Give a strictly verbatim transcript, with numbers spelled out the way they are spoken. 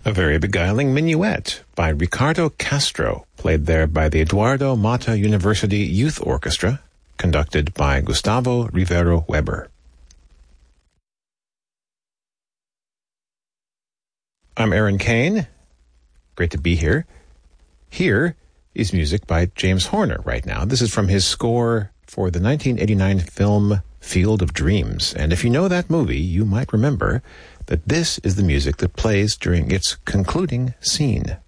A very beguiling minuet by Ricardo Castro, played there by the Eduardo Mata University Youth Orchestra, conducted by Gustavo Rivero Weber. I'm Aaron Kane. Great to be here. Here is music by James Horner right now. This is from his score for the nineteen eighty-nine film Field of Dreams. And if you know that movie, you might remember that this is the music that plays during its concluding scene.